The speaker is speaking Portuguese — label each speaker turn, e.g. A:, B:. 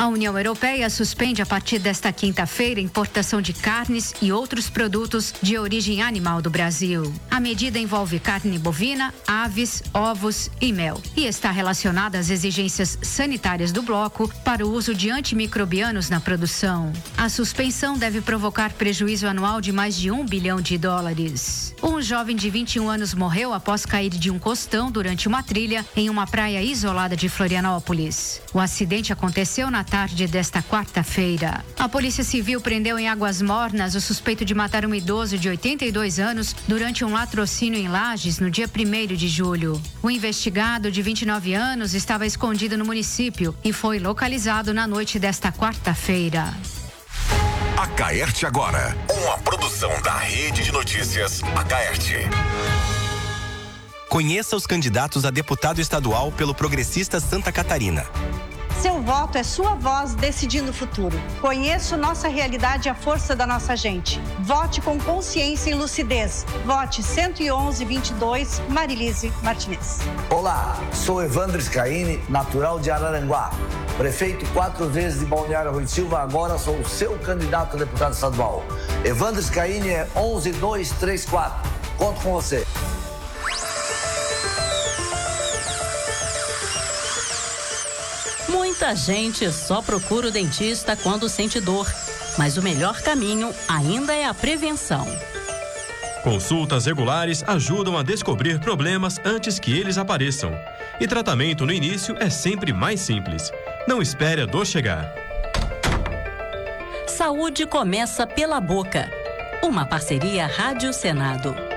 A: A União Europeia suspende a partir desta quinta-feira a importação de carnes e outros produtos de origem animal do Brasil. A medida envolve carne bovina, aves, ovos e mel e está relacionada às exigências sanitárias do bloco para o uso de antimicrobianos na produção. A suspensão deve provocar prejuízo anual de mais de US$1 bilhão. Um jovem de 21 anos morreu após cair de um costão durante uma trilha em uma praia isolada de Florianópolis. O acidente aconteceu na tarde desta quarta-feira. A Polícia Civil prendeu em Águas Mornas o suspeito de matar um idoso de 82 anos durante um latrocínio em Lages no dia 1º de julho. O investigado, de 29 anos, estava escondido no município e foi localizado na noite desta quarta-feira.
B: Acaerte agora, uma produção da Rede de Notícias Acaerte.
C: Conheça os candidatos a deputado estadual pelo Progressista Santa Catarina.
D: Seu voto é sua voz decidindo o futuro. Conheça nossa realidade e a força da nossa gente. Vote com consciência e lucidez. Vote 111-22, Marilise Martinez.
E: Olá, sou Evandro Scaini, natural de Araranguá. Prefeito 4 vezes de Balneário Rui Silva, agora sou o seu candidato a deputado estadual. Evandro Scaini é 11234. Conto com você.
F: Muita gente só procura o dentista quando sente dor, mas o melhor caminho ainda é a prevenção.
G: Consultas regulares ajudam a descobrir problemas antes que eles apareçam. E tratamento no início é sempre mais simples. Não espere a dor chegar.
F: Saúde começa pela boca. Uma parceria Rádio Senado.